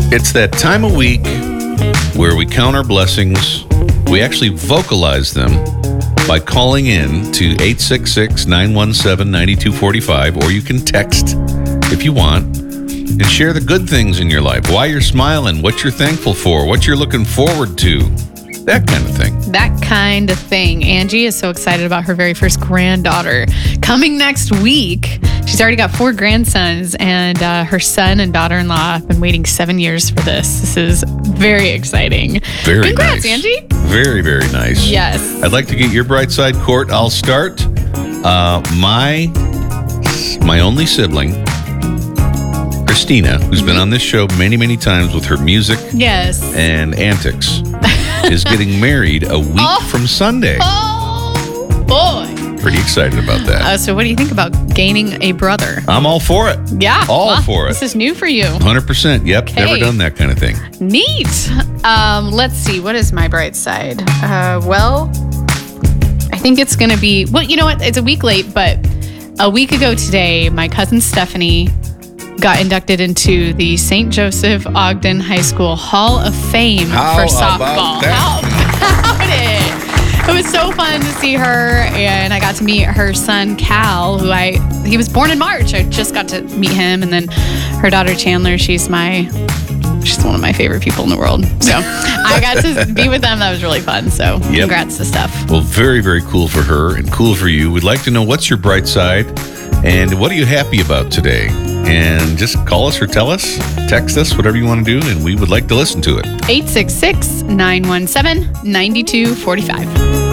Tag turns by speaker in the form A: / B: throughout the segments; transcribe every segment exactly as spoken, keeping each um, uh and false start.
A: It's that time of week where we count our blessings. We actually vocalize them by calling in to eight six six, nine one seven, nine two four five, or you can text if you want and share the good things in your life, why you're smiling, what you're thankful for, what you're looking forward to, that kind of thing.
B: That kind of thing. Angie is so excited about her very first granddaughter coming next week. She's already got four grandsons, and uh, her son and daughter-in-law have been waiting seven years for this. This is very exciting.
A: Very
B: Congrats,
A: nice.
B: Angie.
A: Very, very nice.
B: Yes.
A: I'd like to get your bright side, Court. I'll start. Uh, my my only sibling, Christina, who's been on this show many, many times with her music
B: Yes.
A: and antics, is getting married a week
B: Oh.
A: from Sunday.
B: Oh, boy.
A: Pretty excited about that.
B: Uh, so what do you think about gaining a brother?
A: I'm all for it.
B: Yeah.
A: All
B: well,
A: for it.
B: This is new for you.
A: one hundred percent. Yep.
B: Okay.
A: Never done that kind of thing.
B: Neat. Um, let's see. What is my bright side? Uh, well, I think it's going to be, well, you know what? It's a week late, but a week ago today, my cousin Stephanie got inducted into the Saint Joseph Ogden High School Hall of Fame
A: How
B: for
A: about
B: softball.
A: that?
B: How about it? It was so fun to see her, and I got to meet her son, Cal, who I, he was born in March. I just got to meet him, and then her daughter, Chandler, she's my, she's one of my favorite people in the world. So I got to be with them. That was really fun. So
A: Yep.
B: congrats to Steph.
A: Well, very, very cool for her and cool for you. We'd like to know what's your bright side and what are you happy about today? And just call us or tell us, text us, whatever you want to do, and we would like to listen to it.
B: eight six six, nine one seven, nine two four five.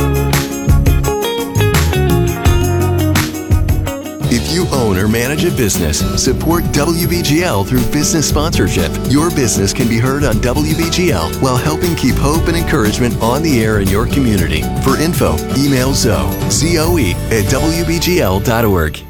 C: If you own or manage a business, support W B G L through business sponsorship. Your business can be heard on W B G L while helping keep hope and encouragement on the air in your community. For info, email Zoe, Z O E, at W B G L dot org.